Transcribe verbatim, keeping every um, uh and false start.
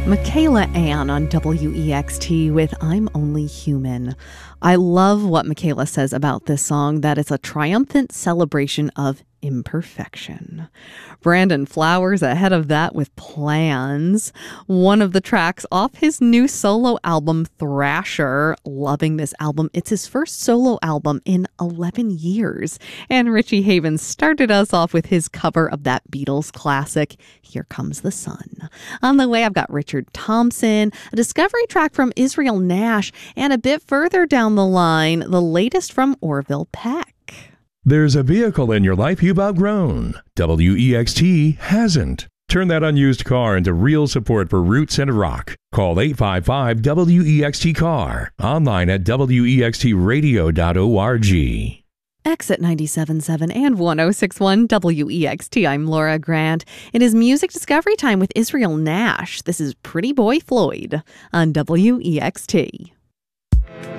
Michaela Ann on W E X T with I'm Only Human. I love what Michaela says about this song, that it's a triumphant celebration of imperfection. Brandon Flowers ahead of that with Plans, one of the tracks off his new solo album Thrasher. Loving this album. It's his first solo album in eleven years. And Richie Havens started us off with his cover of that Beatles classic, Here Comes the Sun. On the way, I've got Richard Thompson, a discovery track from Israel Nash, and a bit further down the line, the latest from Orville Peck. There's a vehicle in your life you've outgrown. W E X T hasn't. Turn that unused car into real support for roots and rock. Call eight five five W E X T car. Online at W E X T radio dot org. Exit ninety-seven point seven and one oh six point one W E X T. I'm Laura Grant. It is Music Discovery Time with Israel Nash. This is Pretty Boy Floyd on W E X T.